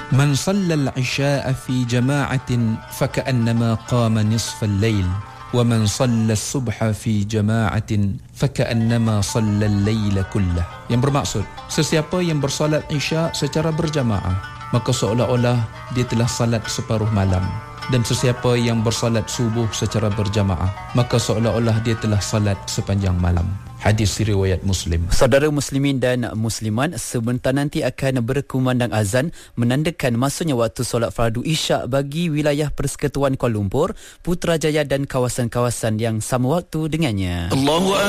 Man sallal isya'a fi jama'atin faka'annama qama nisfal lail wa man sallal subha fi jama'atin faka'annama sallal laila kullah. Yang bermaksud, sesiapa yang bersolat isya' secara berjamaah, maka seolah-olah dia telah salat separuh malam. Dan sesiapa yang bersalat subuh secara berjamaah, maka seolah-olah dia telah salat sepanjang malam. Hadis riwayat Muslim. Saudara muslimin dan muslimat, sebentar nanti akan berkumandang azan menandakan masuknya waktu solat fardu isyak bagi wilayah Persekutuan Kuala Lumpur, Putrajaya dan kawasan-kawasan yang sama waktu dengannya. Allahu